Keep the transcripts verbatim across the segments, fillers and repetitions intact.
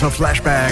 unser Flashback.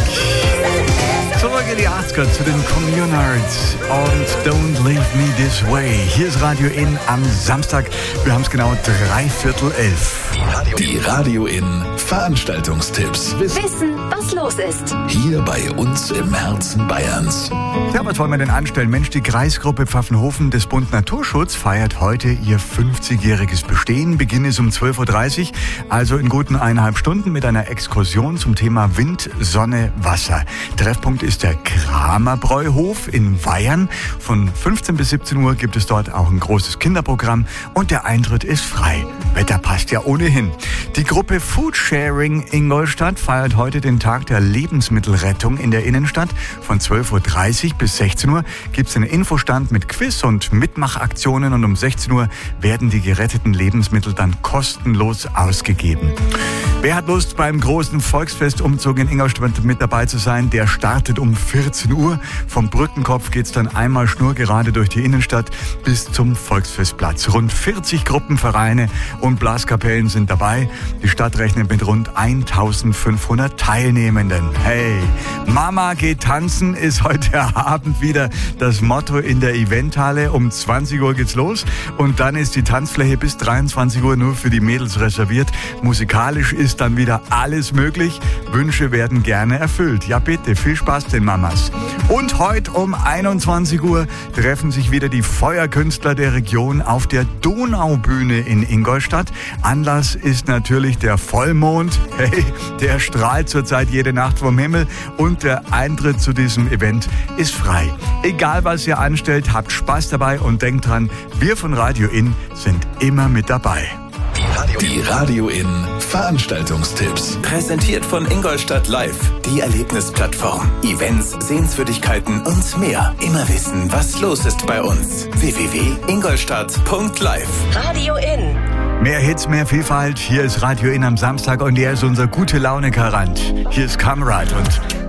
Zurück in die achtziger zu den Communards und Don't Leave Me This Way. Hier ist Radio In am Samstag. Wir haben es genau dreiviertel elf. Die Radio In Veranstaltungstipps. Wissen, was los ist. Hier bei uns im Herzen Bayerns. Ja, was wollen wir denn anstellen? Mensch, die Kreisgruppe Pfaffenhofen des Bund Naturschutz feiert heute ihr fünfzigjähriges Bestehen. Beginn ist um zwölf Uhr dreißig, also in guten eineinhalb Stunden mit einer Exkursion zum Thema Wind, Sonne, Wasser. Treffpunkt ist der Kramerbräuhof in Weyern. Von fünfzehn bis siebzehn Uhr gibt es dort auch ein großes Kinderprogramm und der Eintritt ist frei. Wetter passt ja ohnehin. Die Gruppe Foodsharing Ingolstadt feiert heute den Tag der Lebensmittelrettung in der Innenstadt. Von zwölf Uhr dreißig bis sechzehn Uhr gibt es einen Infostand mit Quiz und Mitmachaktionen und um sechzehn Uhr werden die geretteten Lebensmittel dann kostenlos ausgegeben. Wer hat Lust, beim großen Volksfestumzug in Ingolstadt mit dabei zu sein? Der startet um vierzehn Uhr. Vom Brückenkopf geht's dann einmal schnurgerade durch die Innenstadt bis zum Volksfestplatz. Rund vierzig Gruppenvereine und Blaskapellen sind dabei. Die Stadt rechnet mit rund eintausendfünfhundert Teilnehmenden. Hey, Mama geht tanzen ist heute Abend wieder das Motto in der Eventhalle. Um zwanzig Uhr geht's los und dann ist die Tanzfläche bis dreiundzwanzig Uhr nur für die Mädels reserviert. Musikalisch ist dann wieder alles möglich. Wünsche werden gerne erfüllt. Ja bitte, viel Spaß den Mamas. Und heute um einundzwanzig Uhr treffen sich wieder die Feuerkünstler der Region auf der Donaubühne in Ingolstadt. Anlass ist natürlich der Vollmond. Hey, der strahlt zurzeit jede Nacht vom Himmel und der Eintritt zu diesem Event ist frei. Egal was ihr anstellt, habt Spaß dabei und denkt dran, wir von Radio In sind immer mit dabei. Die Radio In Veranstaltungstipps. Präsentiert von Ingolstadt Live, die Erlebnisplattform. Events, Sehenswürdigkeiten und mehr. Immer wissen, was los ist bei uns. w w w punkt ingolstadt punkt live. Radio In. Mehr Hits, mehr Vielfalt. Hier ist Radio In am Samstag und er ist unser gute Laune-Garant. Hier ist Kamrat und